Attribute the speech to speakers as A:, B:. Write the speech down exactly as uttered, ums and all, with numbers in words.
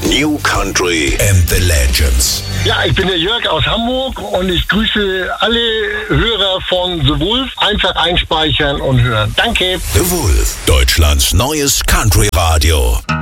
A: New Country and the Legends.
B: Ja, ich bin der Jörg aus Hamburg und ich grüße alle Hörer von The Wolf. Einfach einspeichern und hören. Danke.
A: The Wolf, Deutschlands neues Country Radio.